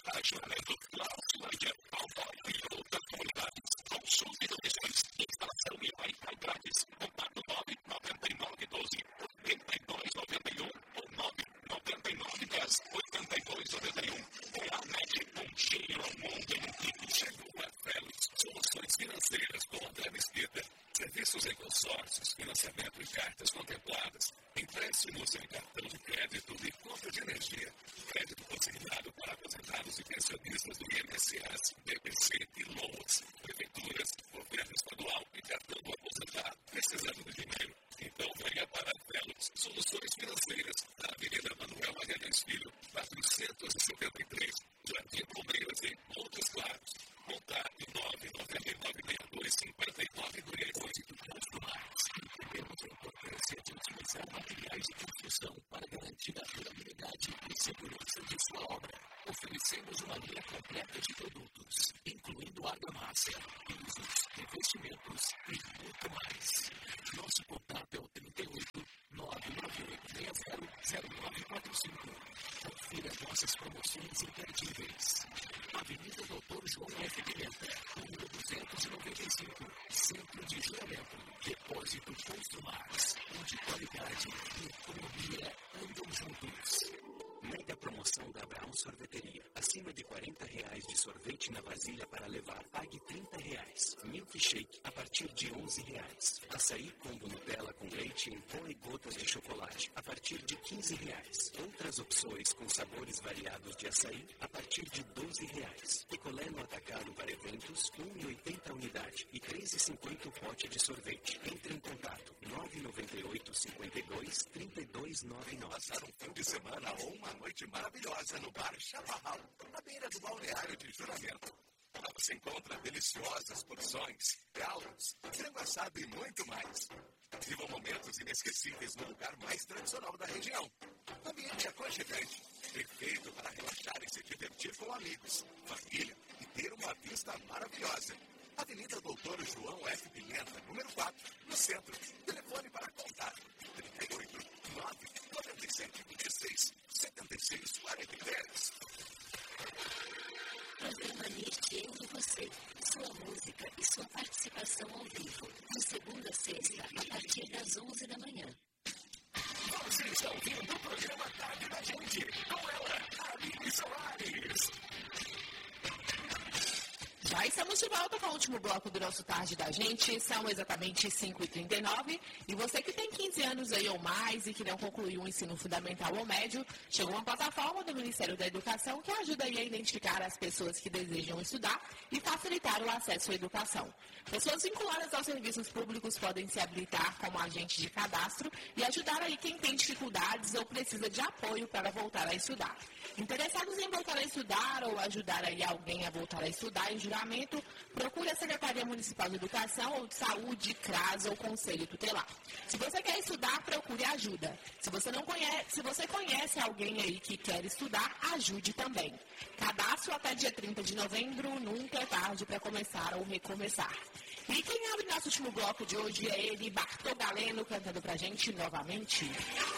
Agendamento, Lauslândia, Alvarado e outras comunidades. Consulte condições, instalação e Wi-Fi grátis. Contato 99912-8291 ou 99910-8291. Realmed, cheiro ao mundo inteiro. Chegou a Velos Soluções Financeiras com André Mesquita. Serviços em consórcios, financiamento e cartas contempladas. Empréstimos em cartão de crédito e conta de energia. Crédito consignado para aposentados e pensionistas do INSS, BPC e LOAS. Prefeituras, governo estadual e cartão do aposentado. Precisando de dinheiro? Então venha para Velos Soluções Financeiras, na Avenida Manuel Magalhães Filho, 473, Jardim Palmeiras, em Montes Claros. Contato 999625928. Entendemos a importância de utilizar materiais de construção para garantir a durabilidade e segurança de sua obra. Oferecemos uma linha completa de produtos, incluindo argamassa, pisos, revestimentos e muito mais. Nosso contato é o 38 998600945. Confira nossas promoções imperdíveis. Avenida Doutor João F. Pimenta, número 295, Centro de Juramento. Depósito Construmax, onde qualidade e economia andam juntos. Mega promoção da Abraão Sorveteria. Acima de R$40 de sorvete na vasilha para levar, pague R$30. Milkshake a partir de R$11. Açaí combo Nutella com leite em pó e gotas de chocolate a partir de R$15. Outras opções com sabores variados de açaí a partir de R$12. Picolé no atacado para eventos, R$1,80 a unidade e R$3,50 o pote de sorvete. Entre em contato 998-52-3299. Passar um fim de semana ou uma noite maravilhosa no bar Chaparral, na beira do balneário de Juramento. Lá você encontra deliciosas porções, galos, frango assado e muito mais. Viva momentos inesquecíveis no lugar mais tradicional da região. Ambiente aconchegante, perfeito para relaxar e se divertir com amigos, família e ter uma vista maravilhosa. Avenida Doutor João F. Pimenta, número 4, no centro. Telefone para contato 38 997 26 76 43. Programa Neste Eu e Você. Sua música e sua participação ao vivo. De segunda a sexta, a partir das 11 da manhã. Você está ouvindo o programa Tarde da Gente, com ela, Aline Soares. Já estamos de volta com o último bloco do nosso Tarde da Gente. São exatamente 5h39. E você que tem 15 anos aí ou mais e que não concluiu o ensino fundamental ou médio, chegou uma plataforma do Ministério da Educação que ajuda aí a identificar as pessoas que desejam estudar e facilitar o acesso à educação. Pessoas vinculadas aos serviços públicos podem se habilitar como agente de cadastro e ajudar aí quem tem dificuldades ou precisa de apoio para voltar a estudar. Interessados em voltar a estudar ou ajudar aí alguém a voltar a estudar em juramento, procure a Secretaria Municipal de Educação ou de Saúde, CRAS ou Conselho Tutelar. Se você quer estudar, procure ajuda. Se você conhece alguém aí que quer estudar, ajude também. Cadastro até dia 30 de novembro, nunca é tarde para começar ou recomeçar. E quem abre nosso último bloco de hoje é ele, Bartô Galeno, cantando pra gente novamente.